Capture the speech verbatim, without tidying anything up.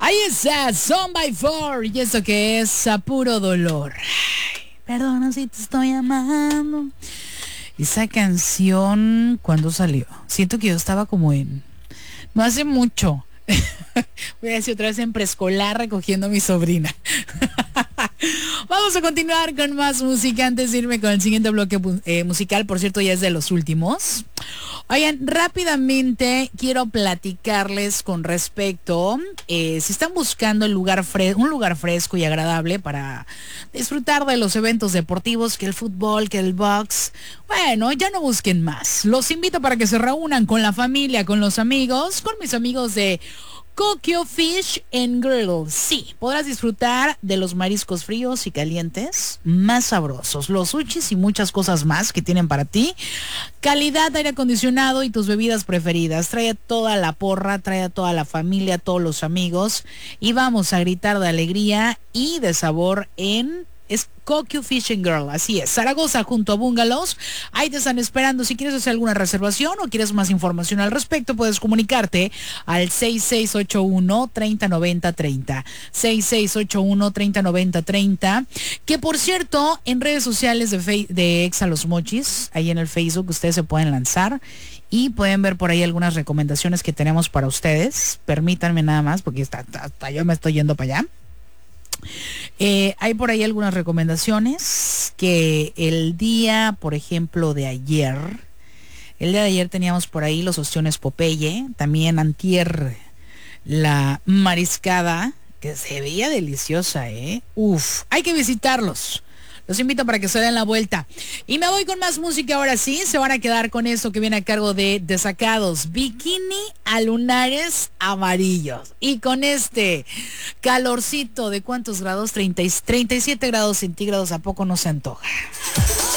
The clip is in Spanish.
Ahí está, Son by Four. Y eso que es a puro dolor. Ay, perdona si te estoy amando. Esa canción, ¿cuándo salió? Siento que yo estaba como en... No hace mucho. Voy a decir otra vez en preescolar recogiendo a mi sobrina. Vamos a continuar con más música antes de irme con el siguiente bloque eh, musical. Por cierto, ya es de los últimos. Oigan, rápidamente quiero platicarles con respecto, eh, si están buscando el lugar fre- un lugar fresco y agradable para disfrutar de los eventos deportivos, que el fútbol, que el box, bueno, ya no busquen más. Los invito para que se reúnan con la familia, con los amigos, con mis amigos de Kokio Fish and Grill. Sí, podrás disfrutar de los mariscos fríos y calientes más sabrosos, los sushis y muchas cosas más que tienen para ti. Calidad, aire acondicionado y tus bebidas preferidas. Trae a toda la porra, trae a toda la familia, a todos los amigos y vamos a gritar de alegría y de sabor en... Es Kokio Fish and Girl, así es, Zaragoza junto a Bungalows. Ahí te están esperando. Si quieres hacer alguna reservación o quieres más información al respecto, puedes comunicarte al seis seis ocho uno, tres cero nueve cero, tres cero seis seis ocho uno, tres cero nueve cero, tres cero. Que por cierto, en redes sociales de, Fe- de Exa Los Mochis, ahí en el Facebook, ustedes se pueden lanzar y pueden ver por ahí algunas recomendaciones que tenemos para ustedes. Permítanme nada más, porque hasta, hasta yo me estoy yendo para allá. Eh, hay por ahí algunas recomendaciones que el día, por ejemplo, de ayer, el día de ayer teníamos por ahí los ostiones Popeye, también antier la mariscada, que se veía deliciosa, ¿eh? Uf, hay que visitarlos. Los invito para que se den la vuelta. Y me voy con más música ahora sí. Se van a quedar con esto que viene a cargo de Desacados. Bikini a lunares amarillos. Y con este calorcito de cuántos grados, treinta, treinta y siete grados centígrados, ¿a poco no se antoja?